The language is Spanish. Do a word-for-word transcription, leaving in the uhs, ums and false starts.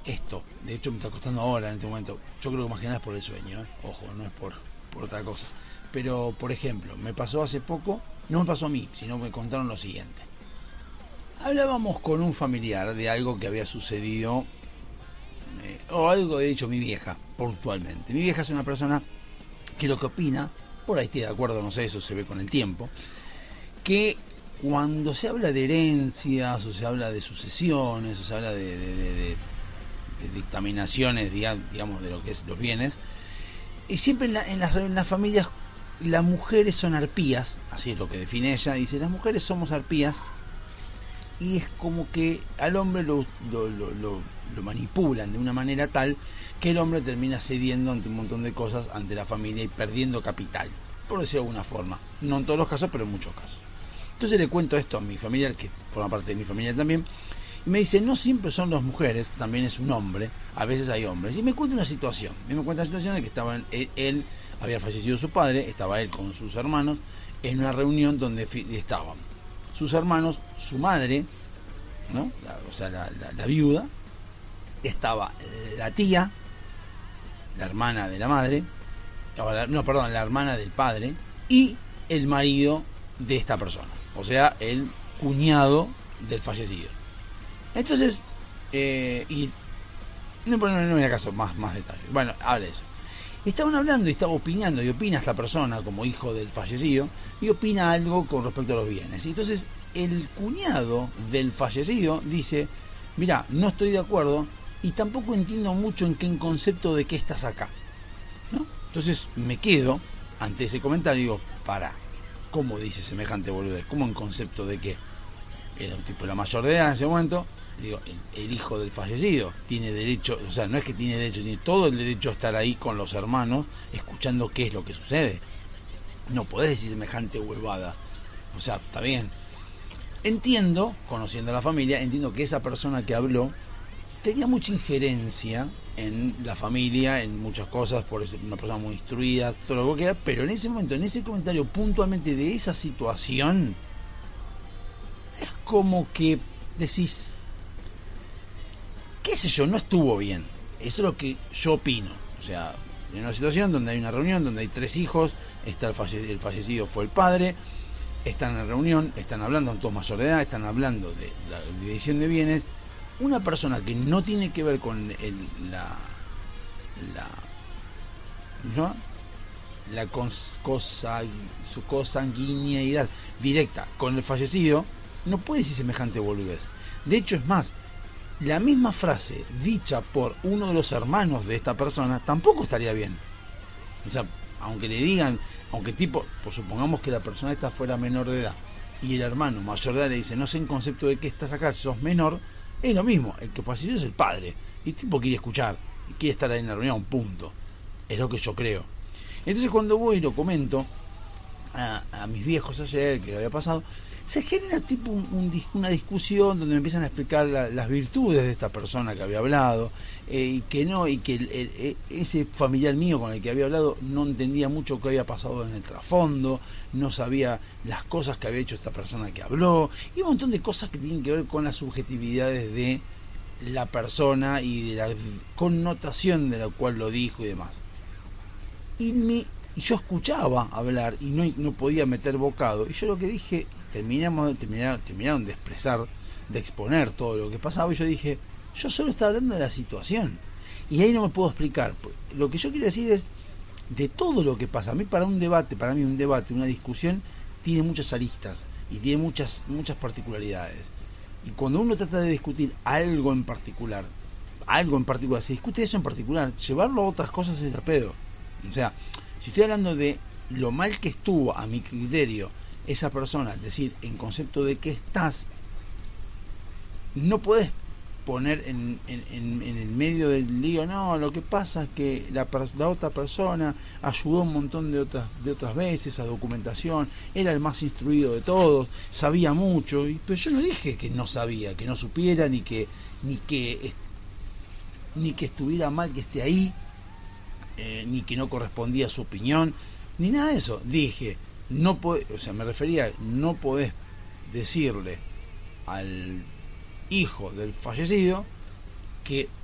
esto. De hecho me está costando ahora en este momento. Yo creo que más que nada es por el sueño, ¿eh? Ojo, no es por, por otra cosa. Pero, por ejemplo, me pasó hace poco, no me pasó a mí, sino me contaron lo siguiente. Hablábamos con un familiar de algo que había sucedido, eh, o algo de dicho mi vieja, puntualmente. Mi vieja es una persona que lo que opina, por ahí estoy de acuerdo, no sé, eso se ve con el tiempo, que cuando se habla de herencias, o se habla de sucesiones, o se habla de, de, de, de, de dictaminaciones, digamos, de lo que es los bienes, y siempre en, la, en, las, en las familias las mujeres son arpías, así es lo que define ella, dice, las mujeres somos arpías, y es como que al hombre lo, lo, lo, lo, lo manipulan de una manera tal que el hombre termina cediendo ante un montón de cosas ante la familia y perdiendo capital, por decirlo de alguna forma, no en todos los casos, pero en muchos casos. Entonces le cuento esto a mi familiar, que forma parte de mi familia también, y me dice, no siempre son las mujeres, también es un hombre, a veces hay hombres. Y me cuenta una situación, y me cuenta la situación de que estaba él, él, había fallecido su padre, estaba él con sus hermanos, en una reunión donde estaban sus hermanos, su madre, ¿no? La, o sea, la, la, la viuda, estaba la tía, la hermana de la madre, no, perdón, la hermana del padre, y el marido de esta persona, o sea, el cuñado del fallecido. Entonces, eh, y no, no, no me acaso más, más detalles. Bueno, habla de eso. Estaban hablando y estaba opinando, y opina esta persona como hijo del fallecido, y opina algo con respecto a los bienes. Y entonces, el cuñado del fallecido dice, mira, no estoy de acuerdo, y tampoco entiendo mucho en qué en concepto de qué estás acá, ¿no? Entonces me quedo ante ese comentario y digo, para, ¿cómo dice semejante boludez? ¿Cómo en concepto de qué? Era un tipo la mayor de edad en ese momento. Digo, el, el hijo del fallecido tiene derecho, o sea, no es que tiene derecho, tiene todo el derecho a estar ahí con los hermanos, escuchando qué es lo que sucede. No podés decir semejante huevada. O sea, está bien. Entiendo, conociendo a la familia, entiendo que esa persona que habló tenía mucha injerencia en la familia, en muchas cosas, por eso una persona muy instruida, todo lo que era, pero en ese momento, en ese comentario puntualmente de esa situación, es como que decís, qué sé yo, no estuvo bien. Eso es lo que yo opino. O sea, en una situación donde hay una reunión, donde hay tres hijos, está el fallecido, el fallecido fue el padre, están en la reunión, están hablando, son todos mayor de edad, están hablando de la división de bienes. Una persona que no tiene que ver con el, la la ¿no? la cos, cosa, su consanguineidad directa con el fallecido, no puede decir semejante boludez. De hecho, es más, la misma frase dicha por uno de los hermanos de esta persona tampoco estaría bien. O sea, aunque le digan, aunque tipo, pues supongamos que la persona esta fuera menor de edad y el hermano mayor de edad le dice, no sé en concepto de qué estás acá, si sos menor, es lo mismo, el que falleció es el padre, y el tipo quiere escuchar, y quiere estar ahí en la reunión, punto. Es lo que yo creo. Entonces cuando voy y lo comento a, a mis viejos ayer, que había pasado, se genera tipo un, un, una discusión donde me empiezan a explicar la, las virtudes de esta persona que había hablado, eh, y que no, y que el, el, el, ese familiar mío con el que había hablado no entendía mucho qué había pasado en el trasfondo, no sabía las cosas que había hecho esta persona que habló, y un montón de cosas que tienen que ver con las subjetividades de la persona y de la connotación de la cual lo dijo y demás. Y, me, y yo escuchaba hablar y no, no podía meter bocado, y yo lo que dije, terminamos, terminaron, terminaron de expresar, de exponer todo lo que pasaba, y yo dije, yo solo estaba hablando de la situación, y ahí no me puedo explicar. Lo que yo quiero decir es, de todo lo que pasa, a mí para un debate, para mí un debate, una discusión, tiene muchas aristas, y tiene muchas, muchas particularidades, y cuando uno trata de discutir algo en particular, algo en particular, se discute eso en particular, llevarlo a otras cosas es el pedo. O sea, si estoy hablando de lo mal que estuvo, a mi criterio, esa persona, es decir, en concepto de que estás, no puedes poner en, en, en el medio del lío, no, lo que pasa es que la, la otra persona ayudó un montón de otras, de otras veces a documentación, era el más instruido de todos, sabía mucho, y, pero yo no dije que no sabía, que no supiera, ni que, ni que, ni que estuviera mal que esté ahí, eh, ni que no correspondía a su opinión, ni nada de eso. Dije, no podés, o sea, me refería, no podés decirle al hijo del fallecido que